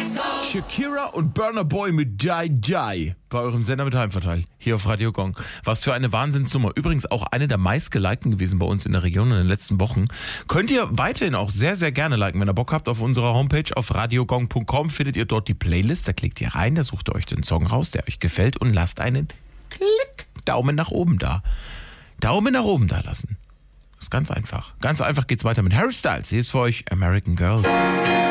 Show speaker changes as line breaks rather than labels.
Shakira und Burna Boy mit Jai Jai bei eurem Sender mit Heimvorteil hier auf Radio Gong. Was für eine Wahnsinnsnummer. Übrigens auch eine der meistgelikten gewesen bei uns in der Region in den letzten Wochen. Könnt ihr weiterhin auch sehr, sehr gerne liken. Wenn ihr Bock habt, auf unserer Homepage auf radiogong.com findet ihr dort die Playlist. Da klickt ihr rein, da sucht ihr euch den Song raus, der euch gefällt und lasst einen Klick, Daumen nach oben da. Daumen nach oben da lassen. Das ist ganz einfach. Ganz einfach geht's weiter mit Harry Styles. Hier ist für euch American Girls.